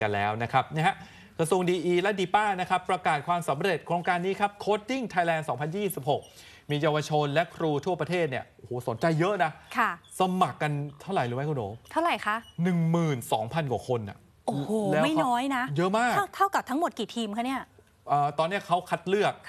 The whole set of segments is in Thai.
กันแล้วนะครับกระทรวงดีและดีป้านะครับประกาศความสำเร็จโครงการนี้ครับ Coding Thailand 2026 มีเยาวชนและครูทั่วประเทศเนี่ยโอ้โหสนใจเยอะนะสมัครกันเท่าไหร่รู้ไหมคุณโหนเท่าไหร่คะ 12,000 กว่าคนอ่ะโอ้โหไม่น้อยนะเยอะมากเท่ากับทั้งหมดกี่ทีมคะเนี่ยตอนนี้เขาคัดเลือก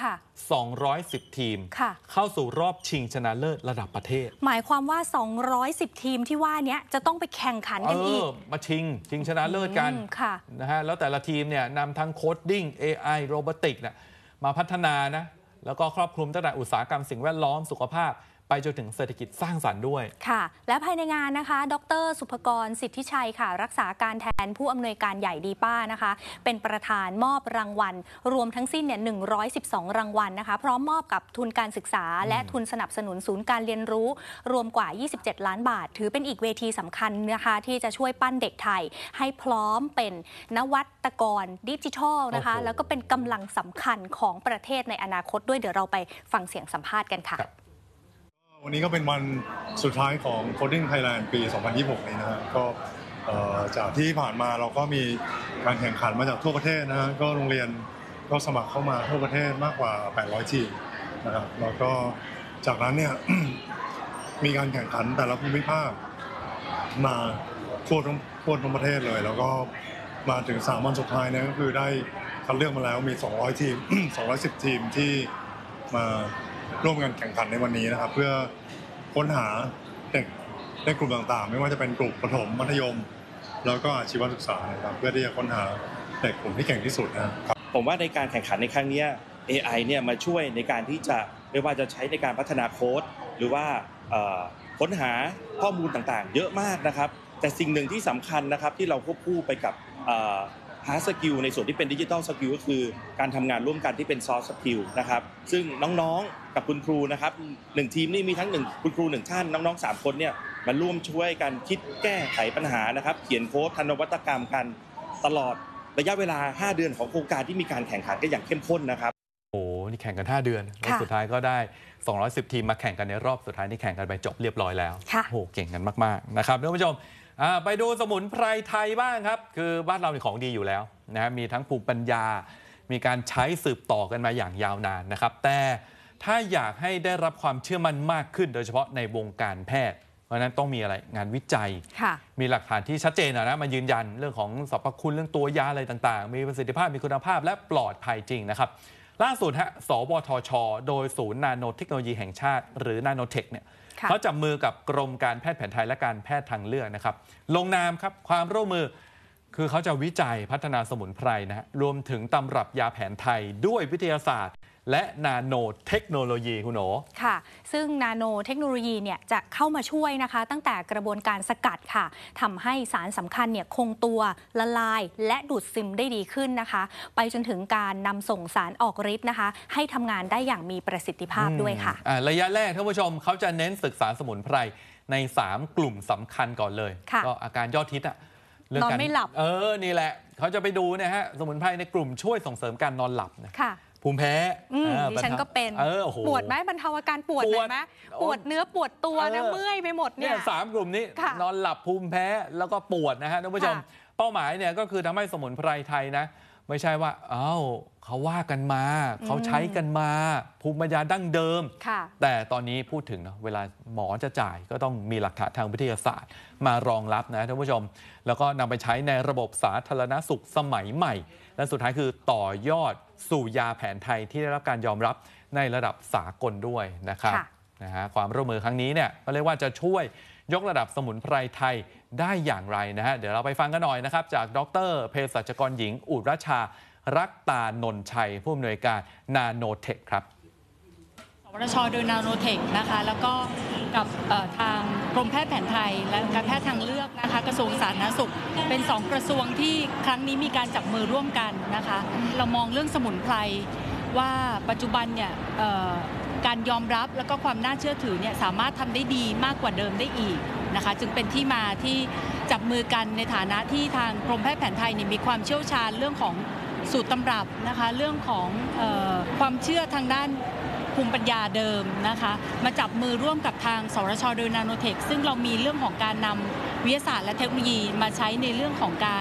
210 ทีมเข้าสู่รอบชิงชนะเลิศระดับประเทศหมายความว่า210ทีมที่ว่านี้จะต้องไปแข่งขันกันอีกมาชิงชนะเลิศกันนะฮะแล้วแต่ละทีมเนี่ยนำทั้งโคดดิ้ง AI โรบอติกเนี่ยมาพัฒนานะแล้วก็ครอบคลุมตั้งแต่อุตสาหกรรมสิ่งแวดล้อมสุขภาพไปจนถึงเศรษฐกิจสร้างสรรค์ด้วยค่ะและภายในงานนะคะดร.สุภกรสิทธิชัยค่ะรักษาการแทนผู้อำนวยการใหญ่ดีป้านะคะเป็นประธานมอบรางวัลรวมทั้งสิ้นเนี่ย112 รางวัลนะคะพร้อมมอบกับทุนการศึกษาและทุนสนับสนุนศูนย์การเรียนรู้รวมกว่า27 ล้านบาทถือเป็นอีกเวทีสำคัญนะคะที่จะช่วยปั้นเด็กไทยให้พร้อมเป็นนวัตกรดิจิทัลนะคะแล้วก็เป็นกำลังสำคัญของประเทศในอนาคตด้วยเดี๋ยวเราไปฟังเสียงสัมภาษณ์กันค่ะวันนี้ก็เป็นวันสุดท้ายของ Coding Thailand ปี 2026 นี้นะฮะก็จากที่ผ่านมาเราก็มีการแข่งขันมาจากทั่วประเทศนะฮะก็โรงเรียนก็สมัครเข้ามาทั่วประเทศมากกว่า800ทีมนะครับแล้วก็จากนั้นเนี่ย มีการแข่งขันแต่ละภูมิภาคมาทั่วทั้งประเทศเลยแล้วก็มาถึง3วันสุดท้ายเนี่ยก็คือได้คัดเลือกมาแล้วมี200ทีม 210 ทีมที่มาร่วมกันแข่งขันในวันนี้นะครับเพื่อค้นหาเด็กในกลุ่มต่างๆไม่ว่าจะเป็นกลุ่มประถมมัธยมแล้วก็อาชีวศึกษานะครับเพื่อที่จะค้นหาเด็กกลุ่มที่เก่งที่สุดนะครับผมว่าในการแข่งขันในครั้งนี้ AI เนี่ยมาช่วยในการที่จะไม่ว่าจะใช้ในการพัฒนาโค้ดหรือว่าค้นหาข้อมูลต่างๆเยอะมากนะครับแต่สิ่งหนึ่งที่สำคัญนะครับที่เราควบคู่ไปกับฮาร์ดสกิลในส่วนที่เป็นดิจิทัลสกิลก็คือการทำงานร่วมกันที่เป็นซอฟต์สกิลนะครับซึ่งน้องๆกับคุณครูนะครับ1ทีมนี่มีทั้ง1คุณครู1ท่านน้องๆ3คนเนี่ยมาร่วมช่วยกันคิดแก้ไขปัญหานะครับเขียนโค้ดทำนวัตกรรมกันตลอดระยะเวลา5เดือนของโครงการที่มีการแข่งขันกันอย่างเข้มข้นนะครับโอ้นี่แข่งกัน5เดือนแล้วสุดท้ายก็ได้210ทีมมาแข่งกันในรอบสุดท้ายนี่แข่งกันไปจบเรียบร้อยแล้วโอ้เก่งกันมากๆนะครับท่านผู้ชมไปดูสมุนไพรไทยบ้างครับคือบ้านเราเป็นของดีอยู่แล้วนะมีทั้งภูมิปัญญามีการใช้สืบต่อกันมาอย่างยาวนานนะครับแต่ถ้าอยากให้ได้รับความเชื่อมั่นมากขึ้นโดยเฉพาะในวงการแพทย์เพราะนั้นต้องมีอะไรงานวิจัยมีหลักฐานที่ชัดเจนนะมายืนยันเรื่องของสรรพคุณเรื่องตัวยาอะไรต่างๆมีประสิทธิภาพมีคุณภาพและปลอดภัยจริงนะครับล่าสุดสวทช.โดยศูนย์นาโนเทคโนโลยีแห่งชาติหรือนาโนเทคเนี่ยเขาจับมือกับกรมการแพทย์แผนไทยและการแพทย์ทางเลือกนะครับลงนามครับความร่วมมือคือเขาจะวิจัยพัฒนาสมุนไพรนะรวมถึงตำรับยาแผนไทยด้วยวิทยาศาสตร์และนาโนเทคโนโลยีคุณโหนค่ะซึ่งนาโนเทคโนโลยีเนี่ยจะเข้ามาช่วยนะคะตั้งแต่กระบวนการสกัดค่ะทำให้สารสำคัญเนี่ยคงตัวละลายและดูดซึมได้ดีขึ้นนะคะไปจนถึงการนำส่งสารออกฤทธิ์นะคะให้ทำงานได้อย่างมีประสิทธิภาพด้วยค่ะระยะแรกท่านผู้ชมเขาจะเน้นศึกษาสมุนไพรใน3กลุ่มสำคัญก่อนเลยก็อาการยอดฮิตนอนไม่หลับนี่แหละเขาจะไปดูนะฮะสมุนไพรในกลุ่มช่วยส่งเสริมการนอนหลับนะภูมิแพ้ดิฉันก็เป็นปวดไหมบรรเทาอาการปวดไหมปวดเนื้อปวดตัวนะเมื่อยไปหมดเนี่ย 3กลุ่มนี้นอนหลับภูมิแพ้แล้วก็ปวดนะฮะท่านผู้ชมเป้าหมายเนี่ยก็คือทำให้สมุนไพรไทยนะไม่ใช่ว่าเขาว่ากันมาเขาใช้กันมาภูมิปัญญาดั้งเดิมแต่ตอนนี้พูดถึงนะเวลาหมอจะจ่ายก็ต้องมีหลักฐานทางวิทยาศาสตร์มารองรับนะท่านผู้ชมแล้วก็นำไปใช้ในระบบสาธารณสุขสมัยใหม่และสุดท้ายคือต่อยอดสู่ยาแผนไทยที่ได้รับการยอมรับในระดับสากลด้วยนะครับความร่วมมือครั้งนี้เนี่ยก็เรียกว่าจะช่วยยกระดับสมุนไพรไทยได้อย่างไรนะฮะเดี๋ยวเราไปฟังกันหน่อยนะครับจากดร.เภสัชกรหญิงอุรัชารักตานนชัยผู้อำนวยการนาโนเทคครับสวทช.โดยนาโนเทคนะคะแล้วก็กับทางกรมแพทย์แผนไทยและการแพทย์ทางเลือกนะคะกระทรวงสาธารณสุขเป็น2กระทรวงที่ครั้งนี้มีการจับมือร่วมกันนะคะเรามองเรื่องสมุนไพรว่าปัจจุบันเนี่ยการยอมรับแล้วก็ความน่าเชื่อถือเนี่ยสามารถทำได้ดีมากกว่าเดิมได้อีกนะคะจึงเป็นที่มาที่จับมือกันในฐานะที่ทางกรมแพทย์แผนไทยเนี่ยมีความเชี่ยวชาญเรื่องของสูตรตำรับนะคะเรื่องของความเชื่อทางด้านภูมิปัญญาเดิมนะคะมาจับมือร่วมกับทางสวทช.โดยนาโนเทคซึ่งเรามีเรื่องของการนำวิทยาศาสตร์และเทคโนโลยีมาใช้ในเรื่องของการ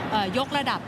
ยกระดับ